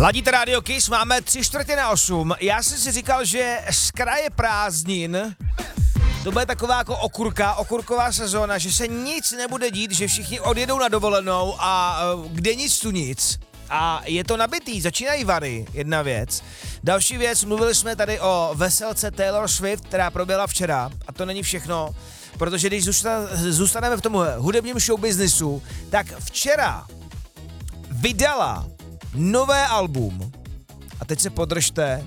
Ladíte Radio Kiss, máme 7:45. Já jsem si říkal, že z kraje prázdnin to bude taková jako okurková sezóna, že se nic nebude dít, že všichni odjedou na dovolenou a kde nic tu nic. A je to nabitý, začínají vary, jedna věc. Další věc, mluvili jsme tady o veselce Taylor Swift, která proběhla včera, a to není všechno, protože když zůstaneme v tom hudebním showbiznisu, tak včera vydala nové album, a teď se podržte,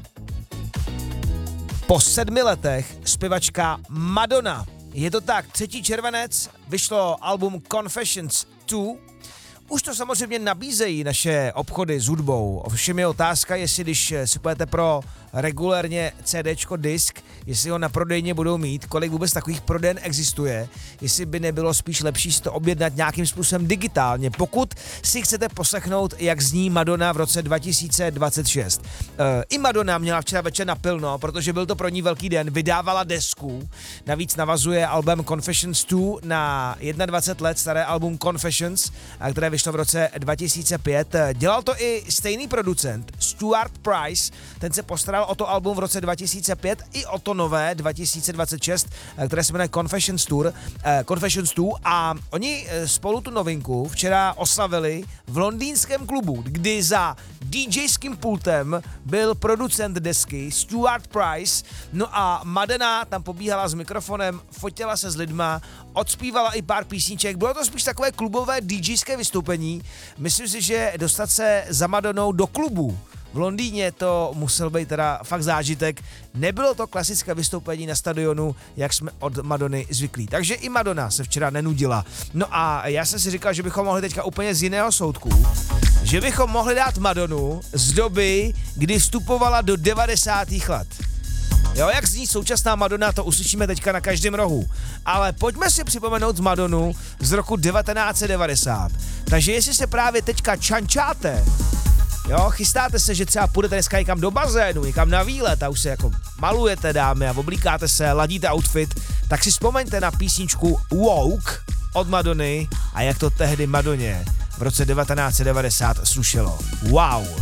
po 7 letech zpěvačka Madonna. Je to tak, 3. červenec vyšlo album Confessions 2. Už to samozřejmě nabízejí naše obchody s hudbou. Ovšem je otázka, jestli když si půjdete pro regulérně CDčko disk, jestli ho na prodejně budou mít, kolik vůbec takových prodejen existuje, jestli by nebylo spíš lepší si to objednat nějakým způsobem digitálně, pokud si chcete poslechnout, jak zní Madonna v roce 2026. I Madonna měla včera večer napilno, protože byl to pro ní velký den, vydávala desku, navíc navazuje album Confessions 2 na 21 let staré album Confessions, které vyšlo v roce 2005. Dělal to i stejný producent, Stuart Price, ten se postaral o to album v roce 2005 i o to nové 2026, které se jmenuje Confessions 2 a oni spolu tu novinku včera oslavili v londýnském klubu, kdy za DJským pultem byl producent desky Stuart Price, no a Madonna tam pobíhala s mikrofonem, fotila se s lidma, odspívala i pár písniček, bylo to spíš takové klubové DJské vystoupení. Myslím si, že dostat se za Madonnou do klubu v Londýně to musel být teda fakt zážitek. Nebylo to klasické vystoupení na stadionu, jak jsme od Madony zvyklí. Takže i Madonna se včera nenudila. No a já jsem si říkal, že bychom mohli teďka úplně z jiného soudku, že bychom mohli dát Madonu z doby, kdy vstupovala do 90. let. Jo, jak zní současná Madonna, to uslyšíme teďka na každém rohu. Ale pojďme si připomenout Madonu z roku 1990. Takže jestli se právě teďka čančáte, jo, chystáte se, že třeba půjdete dneska někam do bazénu, někam na výlet a už se jako malujete, dámy, a oblíkáte se, ladíte outfit, tak si vzpomeňte na písničku Woke od Madony a jak to tehdy Madoně v roce 1990 slušelo. Wow!